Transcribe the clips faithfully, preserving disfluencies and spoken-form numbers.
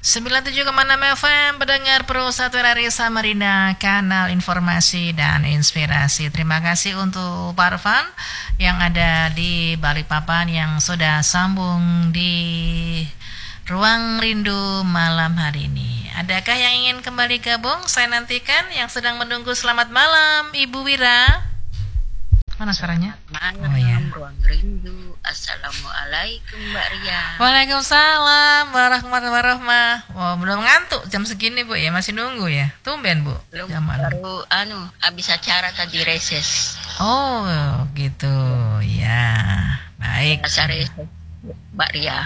sembilan puluh tujuh koma enam F M pendengar Pro satu R R I Samarinda, kanal informasi dan inspirasi. Terima kasih untuk Pak Arfan yang ada di Balikpapan yang sudah sambung di Ruang Rindu malam hari ini. Adakah yang ingin kembali gabung? Saya nantikan yang sedang menunggu. Selamat malam Ibu Wira. Mana suaranya? Malam, oh ya. Ruang Rindu. Assalamualaikum Mbak Ria. Waalaikumsalam warahmatullahi wabarakatuh. Wah, belum ngantuk jam segini Bu ya, masih nunggu ya. Tumben Bu. Belum, jam malam. baru anu habis acara tadi reses. Oh gitu ya. Baik. Acara reses Mbak Ria.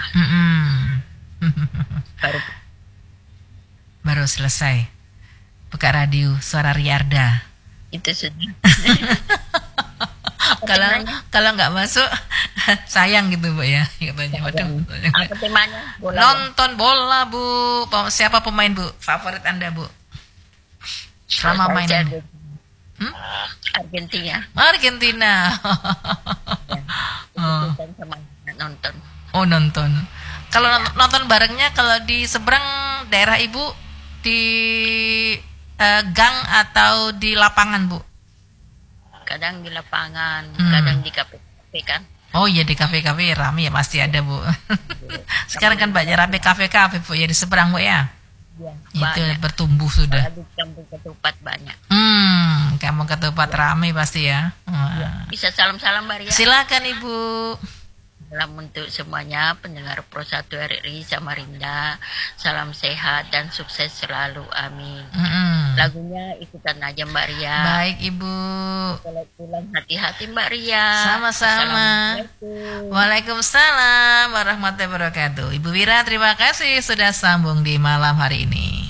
baru baru selesai. Buka radio Suara Riarda. Itu sudah. Kalau kalau nggak masuk sayang gitu Bu ya katanya. Waduh. Apa temanya? Bola, Nonton bola Bu. Siapa pemain Bu? Favorit Anda Bu? Selama main. Hmm? Argentina. Argentina. oh. Sama nonton. Oh nonton. Kalau ya. nonton barengnya kalau di seberang daerah Ibu di uh, gang atau di lapangan Bu? Kadang di lapangan, hmm. kadang di kafe-kafe kan. Oh iya di kafe-kafe ramai ya pasti ada Bu. Sekarang kan banyak ramai kafe-kafe Bu ya di seberang Bu ya. Ya itu banyak. Bertumbuh sudah. Di kampung ketupat banyak. Hmm, kampung ketupat ya. Ramai pasti ya. Ya. Bisa salam-salam Mbak Ria. Silakan Ibu. Salam untuk semuanya pendengar Pro satu R R I Samarinda. Salam sehat dan sukses selalu. Amin. Mm-hmm. Lagunya ikutan aja Mbak Ria. Baik Ibu. Kalau pulang hati-hati Mbak Ria. Sama-sama. Waalaikumsalam warahmatullahi wabarakatuh. Ibu Wira terima kasih sudah sambung di malam hari ini.